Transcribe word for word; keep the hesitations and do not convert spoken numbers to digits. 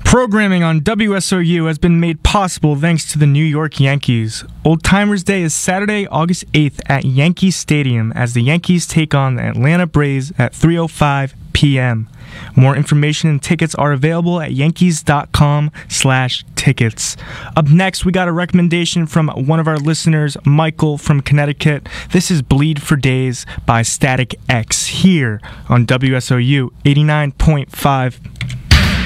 Programming on W S O U has been made possible thanks to the New York Yankees. Old Timers Day is Saturday, August eighth at Yankee Stadium as the Yankees take on the Atlanta Braves at three oh five p.m. More information and tickets are available at yankees.com slash tickets. Up next, we got a recommendation from one of our listeners, Michael from Connecticut. This is Bleed for Days by Static X here on W S O U eighty-nine point five.